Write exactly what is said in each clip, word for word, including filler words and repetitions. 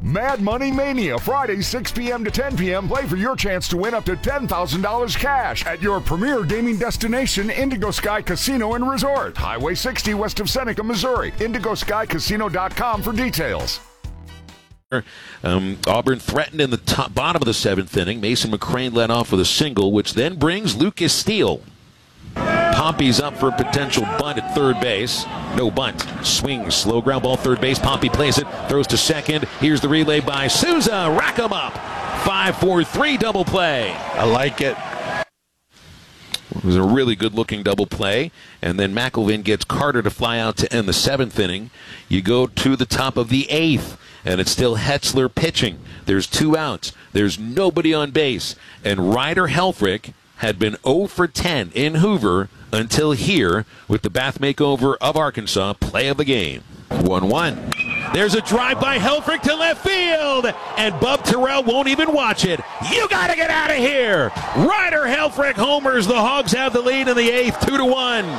Mad Money Mania, Friday, six p.m. to ten p.m. Play for your chance to win up to ten thousand dollars cash at your premier gaming destination, Indigo Sky Casino and Resort. Highway sixty west of Seneca, Missouri. indigo sky casino dot com for details. Um, Auburn threatened in the top, bottom of the seventh inning. Mason McCrane led off with a single, which then brings Lucas Steele. Pompey's up for a potential bunt at third base. No bunt. Swings. Slow ground ball third base. Pompey plays it. Throws to second. Here's the relay by Souza. Rack 'em up. five four three double play. I like it. It was a really good-looking double play. And then McElvain gets Carter to fly out to end the seventh inning. You go to the top of the eighth, and it's still Hetzler pitching. There's two outs. There's nobody on base. And Ryder Helfrich had been oh for ten in Hoover until here with the Bath Makeover of Arkansas play of the game. one one. There's a drive by Helfrich to left field, and Bub Terrell won't even watch it. You got to get out of here. Ryder Helfrich homers. The Hogs have the lead in the eighth, two to one.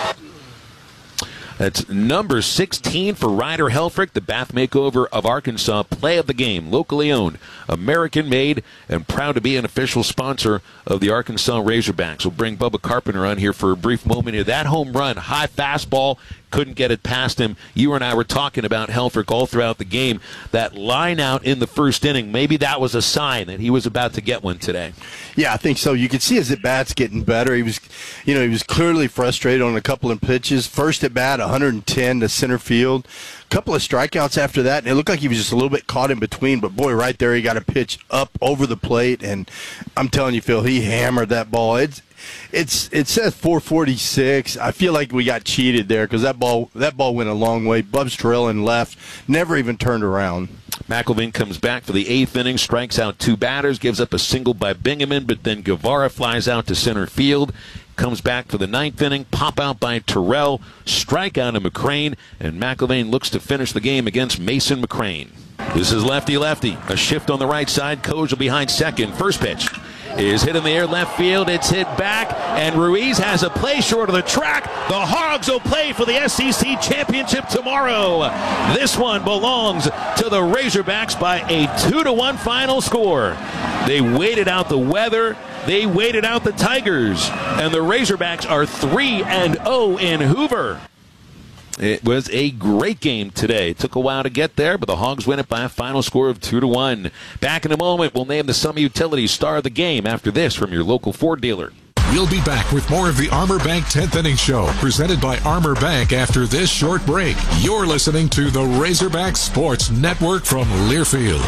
That's number sixteen for Ryder Helfrich, the Bath Makeover of Arkansas play of the game. Locally owned, American-made, and proud to be an official sponsor of the Arkansas Razorbacks. We'll bring Bubba Carpenter on here for a brief moment here. That home run, high fastball, couldn't get it past him. You and I were talking about Helfrich all throughout the game. That line out in the first inning, maybe that was a sign that he was about to get one today. Yeah, I think so. You could see his at-bats getting better. He was, you know, he was clearly frustrated on a couple of pitches. First at-bat, one hundred ten to center field. A couple of strikeouts after that, and it looked like he was just a little bit caught in between. But, boy, right there he got a pitch up over the plate, and I'm telling you, Phil, he hammered that ball. It's It's it says four forty-six. I feel like we got cheated there because that ball that ball went a long way. Bubs Terrell in left, never even turned around. McElvain comes back for the eighth inning, strikes out two batters, gives up a single by Bingaman, but then Guevara flies out to center field. Comes back for the ninth inning, pop out by Terrell, strike out of McCrane, and McElvain looks to finish the game against Mason McCrane. This is lefty-lefty. A shift on the right side. Kojal behind second. First pitch is hit in the air left field. It's hit back, and Ruiz has a play short of the track. The Hogs will play for the S E C championship tomorrow. This one belongs to the Razorbacks by a two to one final score. They waited out the weather. They waited out the Tigers, and the Razorbacks are three and oh in Hoover. It was a great game today. It took a while to get there, but the Hogs win it by a final score of two to one. Back in a moment, we'll name the Summit Utilities star of the game after this from your local Ford dealer. We'll be back with more of the Armor Bank tenth Inning Show, presented by Armor Bank after this short break. You're listening to the Razorback Sports Network from Learfield.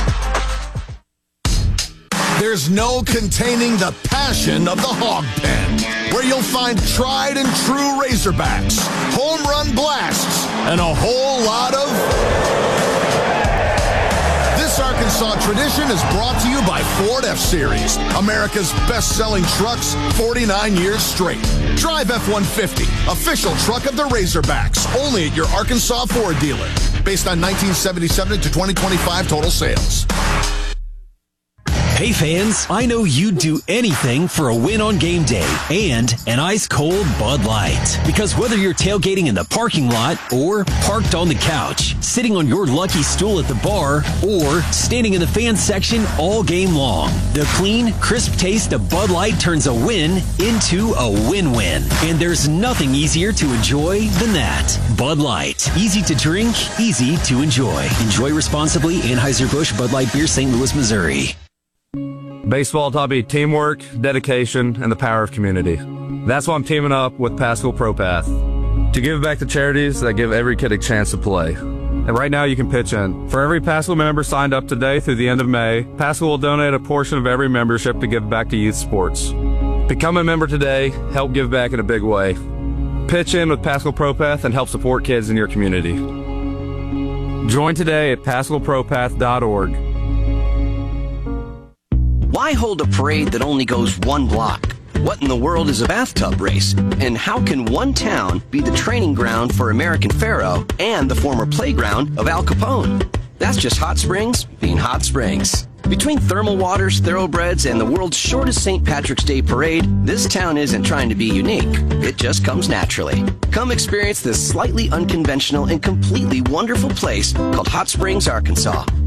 There's no containing the passion of the Hog Pen, where you'll find tried and true Razorbacks, home run blasts, and a whole lot of... This Arkansas tradition is brought to you by Ford F-Series, America's best-selling trucks forty-nine years straight. Drive F one fifty, official truck of the Razorbacks, only at your Arkansas Ford dealer. Based on nineteen seventy-seven to twenty twenty-five total sales. Hey fans, I know you'd do anything for a win on game day and an ice-cold Bud Light. Because whether you're tailgating in the parking lot or parked on the couch, sitting on your lucky stool at the bar, or standing in the fan section all game long, the clean, crisp taste of Bud Light turns a win into a win-win. And there's nothing easier to enjoy than that. Bud Light. Easy to drink, easy to enjoy. Enjoy responsibly. Anheuser-Busch Bud Light Beer, Saint Louis, Missouri. Baseball taught me teamwork, dedication, and the power of community. That's why I'm teaming up with Paschal ProPath to give back to charities that give every kid a chance to play. And right now you can pitch in. For every Paschal member signed up today through the end of May, Paschal will donate a portion of every membership to give back to youth sports. Become a member today, help give back in a big way. Pitch in with Paschal ProPath and help support kids in your community. Join today at paschal pro path dot org. Why hold a parade that only goes one block? What in the world is a bathtub race? And how can one town be the training ground for American Pharoah and the former playground of Al Capone? That's just Hot Springs being Hot Springs. Between thermal waters, thoroughbreds, and the world's shortest Saint Patrick's Day parade, this town isn't trying to be unique. It just comes naturally. Come experience this slightly unconventional and completely wonderful place called Hot Springs, Arkansas.